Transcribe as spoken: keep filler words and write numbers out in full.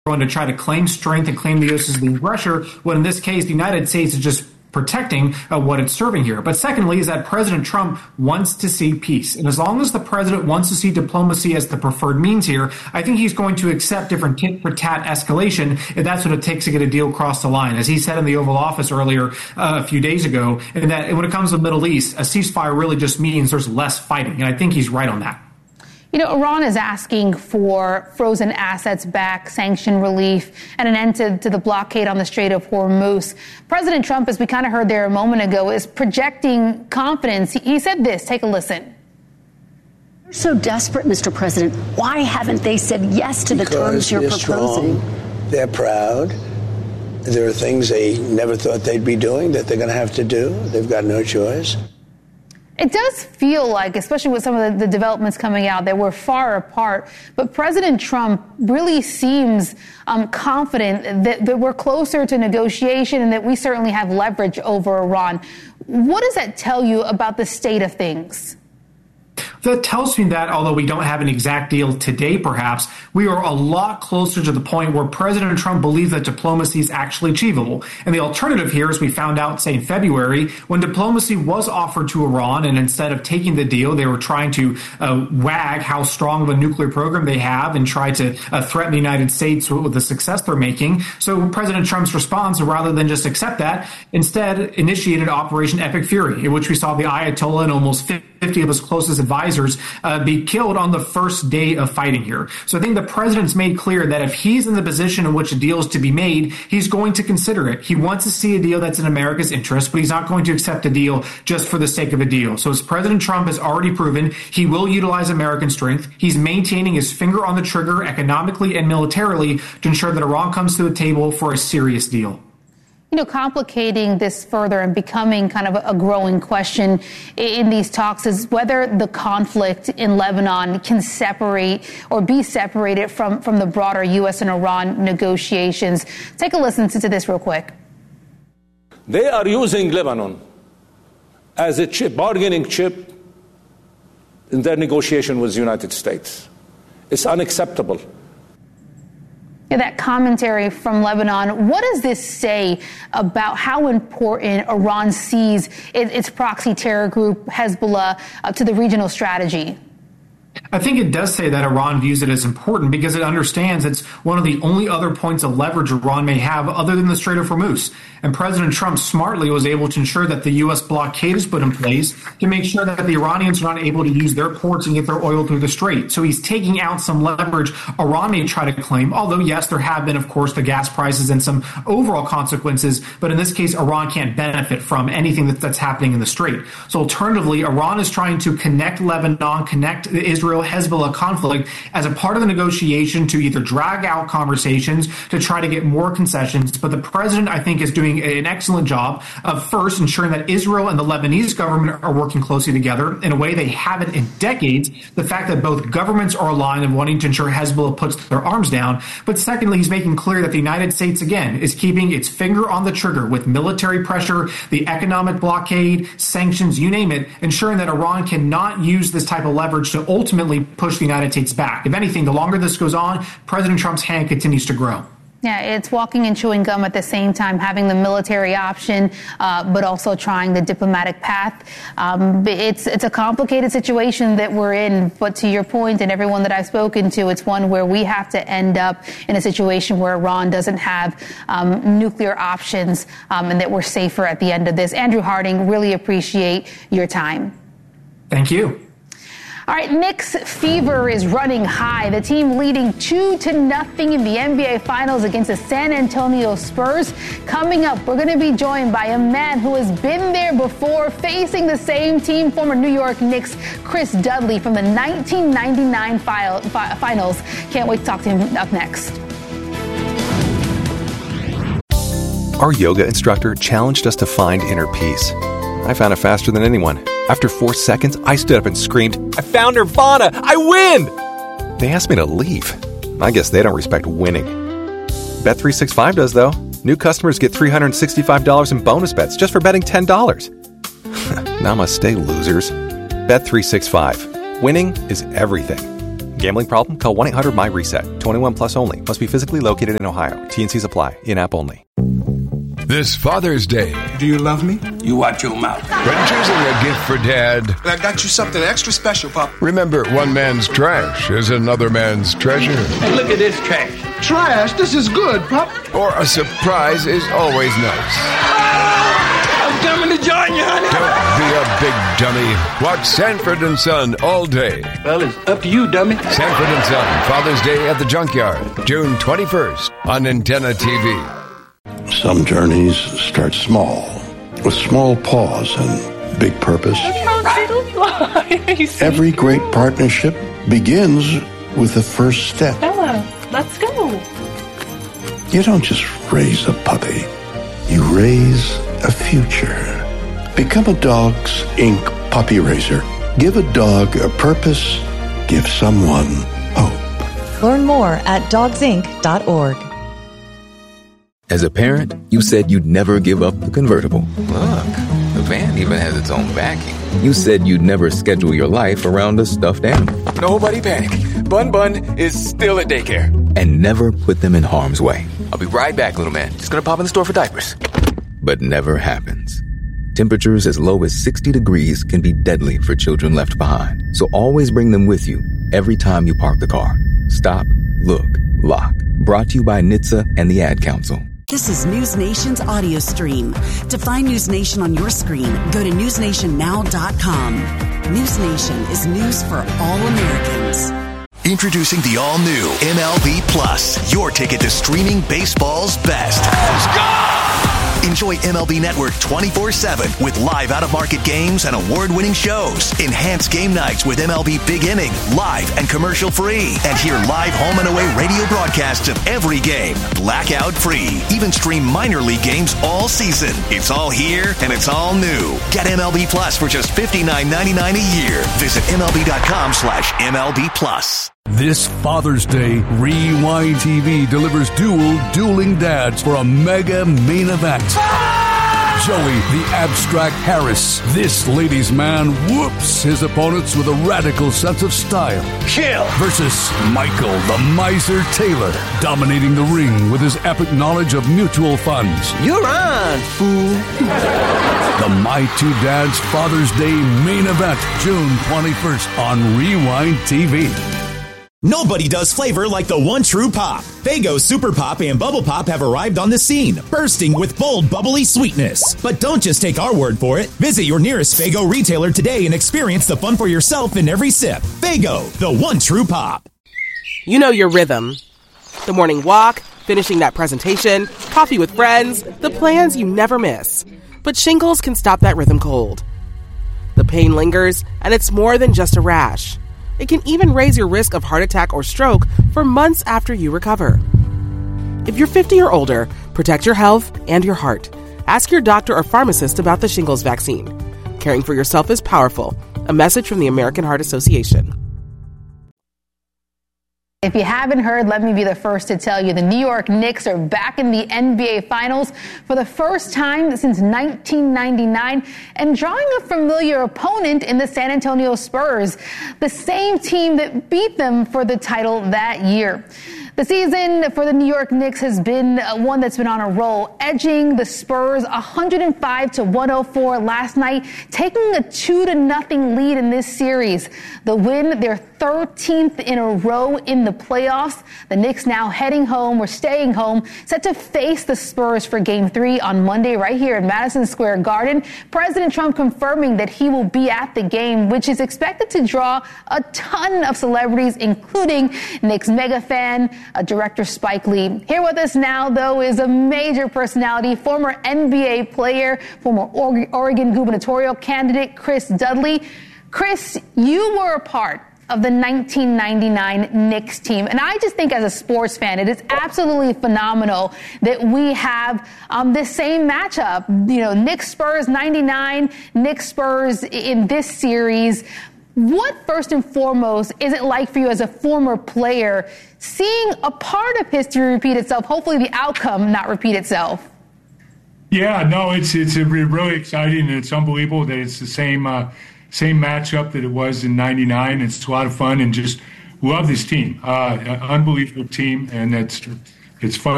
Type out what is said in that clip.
going to try to claim strength and claim the U S as the aggressor, when in this case, the United States is just protecting uh, what it's serving here. But secondly, is that President Trump wants to see peace. And as long as the president wants to see diplomacy as the preferred means here, I think he's going to accept different tit for tat escalation if that's what it takes to get a deal across the line. As he said in the Oval Office earlier uh, a few days ago, and that when it comes to the Middle East, a ceasefire really just means there's less fighting. And I think he's right on that. You know, Iran is asking for frozen assets back, sanction relief, and an end to, to the blockade on the Strait of Hormuz. President Trump, as we kind of heard there a moment ago, is projecting confidence. He, he said this. Take a listen. They're so desperate, Mister President. Why haven't they said yes to the because terms you're they're proposing? Strong, they're proud. There are things they never thought they'd be doing that they're going to have to do. They've got no choice. It does feel like, especially with some of the, the developments coming out, that we're far apart. But President Trump really seems um, confident that, that we're closer to negotiation and that we certainly have leverage over Iran. What does that tell you about the state of things? That tells me that, although we don't have an exact deal today, perhaps, we are a lot closer to the point where President Trump believes that diplomacy is actually achievable. And the alternative here, as we found out, say, in February, when diplomacy was offered to Iran, and instead of taking the deal, they were trying to uh, wag how strong of a nuclear program they have and try to uh, threaten the United States with, with the success they're making. So President Trump's response, rather than just accept that, instead initiated Operation Epic Fury, in which we saw the Ayatollah and almost fifty of his closest advisors uh, be killed on the first day of fighting here. So I think the president's made clear that if he's in the position in which a deal is to be made, he's going to consider it. He wants to see a deal that's in America's interest, but he's not going to accept a deal just for the sake of a deal. So as President Trump has already proven, he will utilize American strength. He's maintaining his finger on the trigger economically and militarily to ensure that Iran comes to the table for a serious deal. You know, complicating this further and becoming kind of a growing question in these talks is whether the conflict in Lebanon can separate or be separated from, from the broader U S and Iran negotiations. Take a listen to this real quick. They are using Lebanon as a chip, bargaining chip in their negotiation with the United States. It's unacceptable. That commentary from Lebanon, what does this say about how important Iran sees its proxy terror group Hezbollah uh, to the regional strategy? I think it does say that Iran views it as important because it understands it's one of the only other points of leverage Iran may have other than the Strait of Hormuz. And President Trump smartly was able to ensure that the U S blockade is put in place to make sure that the Iranians are not able to use their ports and get their oil through the strait. So he's taking out some leverage Iran may try to claim, although, yes, there have been, of course, the gas prices and some overall consequences. But in this case, Iran can't benefit from anything that, that's happening in the strait. So alternatively, Iran is trying to connect Lebanon, connect the Israel-Hezbollah conflict as a part of the negotiation to either drag out conversations to try to get more concessions. But the president, I think, is doing an excellent job of first ensuring that Israel and the Lebanese government are working closely together in a way they haven't in decades. The fact that both governments are aligned and wanting to ensure Hezbollah puts their arms down. But secondly, he's making clear that the United States, again, is keeping its finger on the trigger with military pressure, the economic blockade, sanctions, you name it, ensuring that Iran cannot use this type of leverage to ultimately push the United States back. If anything, the longer this goes on, President Trump's hand continues to grow. Yeah, it's walking and chewing gum at the same time, having the military option, uh, but also trying the diplomatic path. Um, it's it's a complicated situation that we're in. But to your point, and everyone that I've spoken to, it's one where we have to end up in a situation where Iran doesn't have um, nuclear options, um, and that we're safer at the end of this. Andrew Harding, really appreciate your time. Thank you. All right, Knicks fever is running high. The team leading two to nothing in the N B A Finals against the San Antonio Spurs. Coming up, we're going to be joined by a man who has been there before, facing the same team, former New York Knicks Chris Dudley from the nineteen ninety-nine Finals. Can't wait to talk to him up next. Our yoga instructor challenged us to find inner peace. I found it faster than anyone. After four seconds, I stood up and screamed, "I found Nirvana! I win!" They asked me to leave. I guess they don't respect winning. Bet three sixty-five does, though. New customers get three hundred sixty-five dollars in bonus bets just for betting ten dollars. Namaste, losers. Bet three sixty-five. Winning is everything. Gambling problem? Call one eight hundred my reset. twenty-one plus only. Must be physically located in Ohio. T and Cs apply. In-app only. This Father's Day. Do you love me? You watch your mouth. When choosing a gift for Dad, I got you something extra special, Pop. remember one man's trash is another man's treasure. Hey, look at this trash. Trash? This is good, Pop. Or a surprise is always nice. I'm coming to join you, honey. Don't be a big dummy. Watch Sanford and Son all day. Well, it's up to you, dummy. Sanford and Son, Father's Day at the Junkyard, June twenty-first on Antenna T V. Some journeys start small, with small pause and big purpose. Every great partnership begins with the first step. Bella, let's go. You don't just raise a puppy, you raise a future. Become a Dogs Incorporated puppy raiser. Give a dog a purpose, give someone hope. Learn more at dogs inc dot org. As a parent, you said you'd never give up the convertible. Look, the van even has its own backing. You said you'd never schedule your life around a stuffed animal. Nobody panic. Bun Bun is still at daycare. And never put them in harm's way. I'll be right back, little man. Just gonna pop in the store for diapers. But never happens. Temperatures as low as sixty degrees can be deadly for children left behind. So always bring them with you every time you park the car. Stop, look, lock. Brought to you by N H T S A and the Ad Council. This is News Nation's audio stream. To find News Nation on your screen, go to news nation now dot com. News Nation is news for all Americans. Introducing the all-new M L B Plus, your ticket to streaming baseball's best. Let's go! Enjoy M L B Network twenty-four seven with live out-of-market games and award-winning shows. Enhance game nights with M L B Big Inning, live and commercial-free. And hear live home and away radio broadcasts of every game, blackout-free. Even stream minor league games all season. It's all here and it's all new. Get M L B Plus for just fifty-nine ninety-nine a year. Visit M L B dot com slash M L B Plus. This Father's Day, Rewind T V delivers dual dueling dads for a mega main event. Joey, the abstract Harris, this ladies' man, whoops his opponents with a radical sense of style. Chill. Versus Michael, the miser Taylor, dominating the ring with his epic knowledge of mutual funds. You're on, fool. The My Two Dads Father's Day main event, June twenty-first on Rewind T V. Nobody does flavor like the one true Pop. Faygo Super Pop and Bubble Pop have arrived on the scene, bursting with bold, bubbly sweetness. But don't just take our word for it. Visit your nearest Faygo retailer today and experience the fun for yourself in every sip. Faygo, the one true Pop. You know your rhythm. The morning walk, finishing that presentation, coffee with friends, the plans you never miss. But shingles can stop that rhythm cold. The pain lingers, and it's more than just a rash. It can even raise your risk of heart attack or stroke for months after you recover. If you're fifty or older, protect your health and your heart. Ask your doctor or pharmacist about the shingles vaccine. Caring for yourself is powerful. A message from the American Heart Association. If you haven't heard, let me be the first to tell you the New York Knicks are back in the N B A Finals for the first time since nineteen ninety-nine and drawing a familiar opponent in the San Antonio Spurs, the same team that beat them for the title that year. The season for the New York Knicks has been one that's been on a roll, edging the Spurs one hundred five to one oh four last night, taking a two to nothing lead in this series. The win, their thirteenth in a row in the playoffs. The Knicks now heading home or staying home, set to face the Spurs for game three on Monday right here at Madison Square Garden. President Trump confirming that he will be at the game, which is expected to draw a ton of celebrities, including Knicks mega fan, Uh, director Spike Lee. Here with us now, though, is a major personality, former N B A player, former or- Oregon gubernatorial candidate Chris Dudley. Chris, you were a part of the nineteen ninety-nine Knicks team. And I just think as a sports fan, it is absolutely phenomenal that we have um, this same matchup. You know, Knicks Spurs ninety-nine, Knicks Spurs in this series. What, first and foremost, is it like for you as a former player, seeing a part of history repeat itself, hopefully the outcome not repeat itself? Yeah, no, it's it's a really exciting, and it's unbelievable that it's the same uh, same matchup that it was in ninety-nine. It's a lot of fun, and just love this team. Uh, unbelievable team, and it's it's fun